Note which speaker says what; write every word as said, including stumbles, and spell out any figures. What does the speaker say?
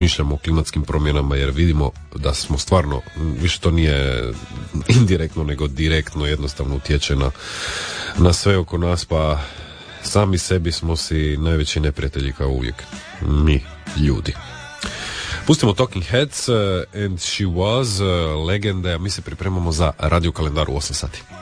Speaker 1: mišljamo o klimatskim promjenama, jer vidimo da smo stvarno, više to nije indirektno nego direktno, jednostavno utječe na, na sve oko nas, pa sami sebi smo si najveći neprijatelji kao uvijek, mi ljudi. Pustimo Talking Heads, uh, and She Was, uh, legende, a mi se pripremamo za radio kalendar u osam sati.